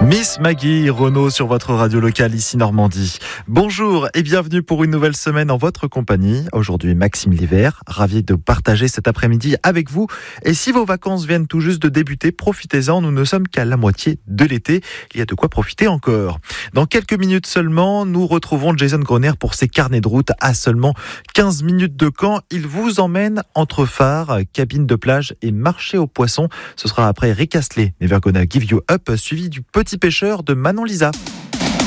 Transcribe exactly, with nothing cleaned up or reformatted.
Miss Maggie Renaud sur votre radio locale ici Normandie. Bonjour et bienvenue pour une nouvelle semaine en votre compagnie. Aujourd'hui Maxime Livert, ravi de partager cet après-midi avec vous. Et si vos vacances viennent tout juste de débuter, profitez-en, nous ne sommes qu'à la moitié de l'été. Il y a de quoi profiter encore. Dans quelques minutes seulement, nous retrouvons Jason Groner pour ses carnets de route à seulement quinze minutes de Caen. Il vous emmène entre phares, cabines de plage et marché aux poissons. Ce sera après Rick Astley, Never Gonna Give You Up, suivi du Petit Pêcheur de Manon Lisa.